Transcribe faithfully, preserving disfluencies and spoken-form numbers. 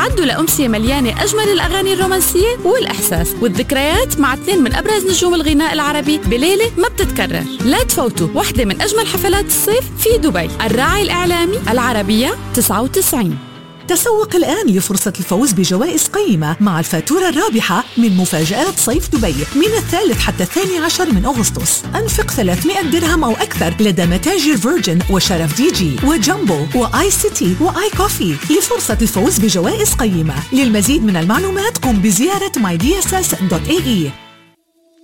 استعدوا لأمسية مليانة أجمل الأغاني الرومانسية والإحساس والذكريات مع اثنين من أبرز نجوم الغناء العربي بليلة ما بتتكرر. لا تفوتوا واحدة من أجمل حفلات الصيف في دبي. الراعي الإعلامي العربية تسعة وتسعين. تسوق الآن لفرصة الفوز بجوائز قيمة مع الفاتورة الرابحة من مفاجآت صيف دبي من الثالث حتى الثاني عشر من أغسطس. أنفق ثلاثمائة درهم أو أكثر لدى متاجر فيرجن وشرف دي جي وجامبو وآي سيتي وآي كوفي لفرصة الفوز بجوائز قيمة. للمزيد من المعلومات قم بزيارة ماي دي إس إس دوت إيه إي.